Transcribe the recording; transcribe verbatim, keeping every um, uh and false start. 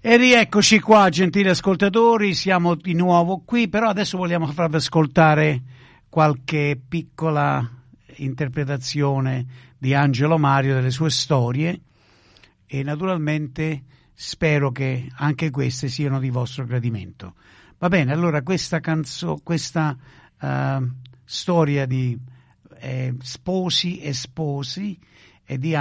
E rieccoci qua, gentili ascoltatori, siamo di nuovo qui, però adesso vogliamo farvi ascoltare qualche piccola interpretazione di Angelo Mario, delle sue storie, e naturalmente spero che anche queste siano di vostro gradimento. Va bene, allora questa canzone, questa uh, storia di eh, sposi e sposi è di